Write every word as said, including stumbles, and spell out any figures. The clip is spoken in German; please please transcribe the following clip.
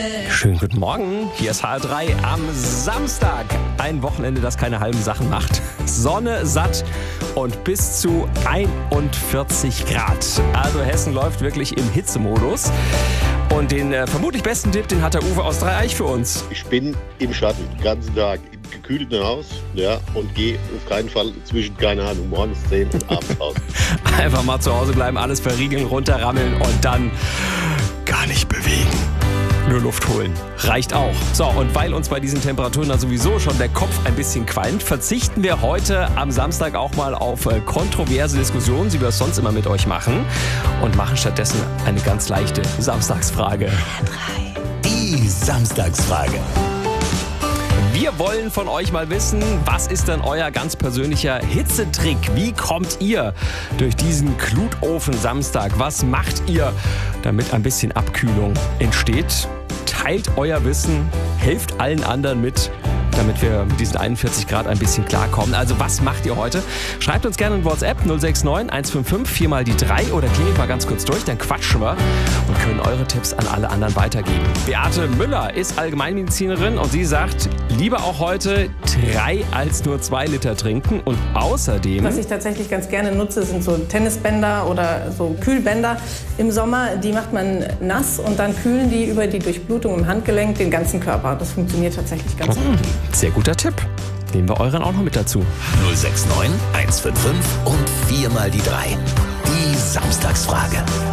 Schönen guten Morgen, hier ist H R drei am Samstag. Ein Wochenende, das keine halben Sachen macht. Sonne, satt und bis zu einundvierzig Grad. Also Hessen läuft wirklich im Hitzemodus. Und den äh, vermutlich besten Tipp, den hat der Uwe aus Dreieich für uns. Ich bin im Schatten, den ganzen Tag, im gekühlten Haus, ja, und gehe auf keinen Fall zwischen, keine Ahnung, morgens zehn und abends raus. Einfach mal zu Hause bleiben, alles verriegeln, runterrammeln und dann gar nicht bewegen. Nur Luft holen. Reicht auch. So, und weil uns bei diesen Temperaturen dann sowieso schon der Kopf ein bisschen qualmt, verzichten wir heute am Samstag auch mal auf äh, kontroverse Diskussionen, wie wir es sonst immer mit euch machen, und machen stattdessen eine ganz leichte Samstagsfrage. Die Samstagsfrage. Wir wollen von euch mal wissen, was ist denn euer ganz persönlicher Hitzetrick? Wie kommt ihr durch diesen Glutofen Samstag? Was macht ihr, damit ein bisschen Abkühlung entsteht? Teilt euer Wissen, helft allen anderen mit, damit wir mit diesen einundvierzig Grad ein bisschen klarkommen. Also was macht ihr heute? Schreibt uns gerne in WhatsApp null sechs neun eins fünf fünf vier mal die drei oder klingelt mal ganz kurz durch, dann quatschen wir und können eure Tipps an alle anderen weitergeben. Beate Müller ist Allgemeinmedizinerin und sie sagt, lieber auch heute drei als nur zwei Liter trinken und außerdem... Was ich tatsächlich ganz gerne nutze, sind so Tennisbänder oder so Kühlbänder im Sommer. Die macht man nass und dann kühlen die über die Durchblutung im Handgelenk den ganzen Körper. Das funktioniert tatsächlich ganz gut. Sehr guter Tipp. Nehmen wir euren auch noch mit dazu. null sechs neun eins fünf fünf und vier mal die drei. Die Samstagsfrage.